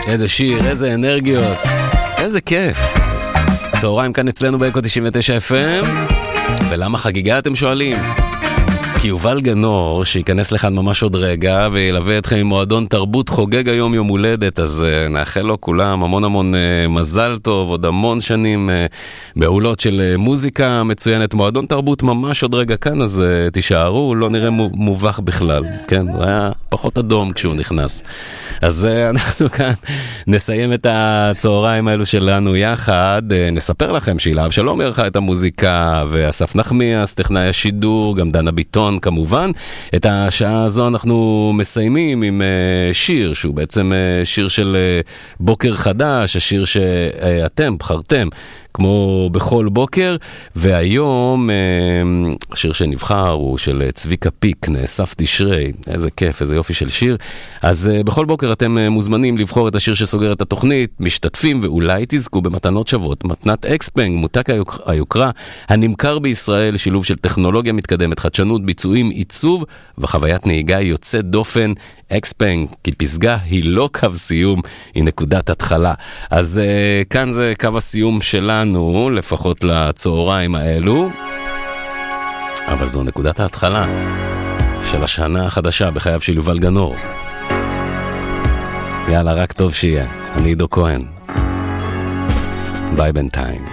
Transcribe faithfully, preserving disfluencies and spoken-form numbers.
איזה שיר, איזה אנרגיות, איזה כיף. צהריים כאן אצלנו באקו תשעים ותשע אף אם. ולמה חגיגה אתם שואלים? כי יובל גנור, שיכנס לכאן ממש עוד רגע, וילווה אתכם עם מועדון תרבות חוגג היום יום הולדת, אז uh, נאחל לו כולם המון המון uh, מזל טוב, עוד המון שנים uh, בעולות של uh, מוזיקה מצוינת, מועדון תרבות ממש עוד רגע כאן, אז uh, תישארו, לא נראה מובך בכלל, כן? הוא היה פחות אדום כשהוא נכנס. אז uh, אנחנו כאן נסיים את הצהריים האלו שלנו יחד, uh, נספר לכם שאלה אבשלום ערכה את המוזיקה, ואסף נחמיאס, טכנאי השידור, גם דנה ביטון, כמובן. את השעה הזו אנחנו מסיימים עם uh, שיר, שהוא בעצם uh, שיר של uh, בוקר חדש, השיר שאתם בחרתם, כמו בכל בוקר, והיום uh, השיר שנבחר הוא של uh, צביקה פיק, נאסף תשרי, איזה כיף, איזה יופי של שיר. אז uh, בכל בוקר אתם uh, מוזמנים לבחור את השיר שסוגר את התוכנית, משתתפים ואולי תזכו במתנות שוות, מתנת אקספנג, מותק היוק... היוקרה, הנמכר בישראל, שילוב של טכנולוגיה מתקדמת, חדשנות, ביצועים, עיצוב וחוויית נהיגה יוצאת דופן. אקספנג, כי פסגה היא לא קו סיום, היא נקודת התחלה. אז uh, כאן זה קו הסיום שלנו, לפחות לצהריים האלו, אבל זו נקודת ההתחלה של השנה החדשה בחייו של יובל גנור. יאללה, רק טוב שיהיה. אני עידו כהן. ביי בינתיים.